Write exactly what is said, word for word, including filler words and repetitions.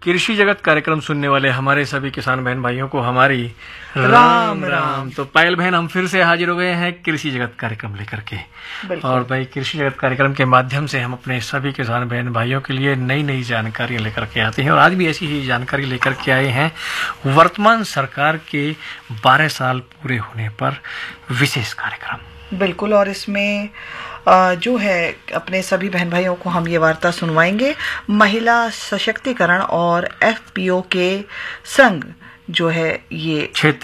कृषि जगत कार्यक्रम सुनने वाले हमारे सभी किसान बहन भाइयों को हमारी राम राम राम। राम। तो पायल बहन, हम फिर से हाजिर हो गए हैं कृषि जगत कार्यक्रम लेकर के। और भाई, कृषि जगत कार्यक्रम के माध्यम से हम अपने सभी किसान बहन भाइयों के लिए नई नई जानकारियां लेकर के आते हैं, और आज भी ऐसी ही जानकारी लेकर के आए हैं वर्तमान सरकार के बारह साल पूरे होने पर विशेष कार्यक्रम। बिल्कुल, और इसमें अ, जो है अपने सभी बहन भाइयों को हम ये वार्ता सुनवाएंगे महिला सशक्तिकरण और एफपीओ के संग जो है ये क्षेत्र